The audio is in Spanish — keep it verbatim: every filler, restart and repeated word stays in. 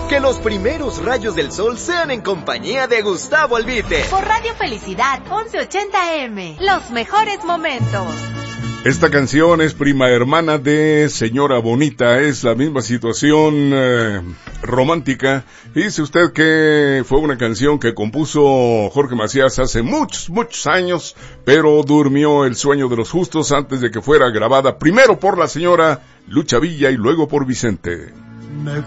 Que los primeros rayos del sol sean en compañía de Gustavo Albite. Por Radio Felicidad once ochenta eme. Los mejores momentos. Esta canción es prima hermana de Señora Bonita, es la misma situación eh, romántica. Dice usted que fue una canción que compuso Jorge Macías hace muchos, muchos años, pero durmió el sueño de los justos antes de que fuera grabada primero por la señora Lucha Villa y luego por Vicente.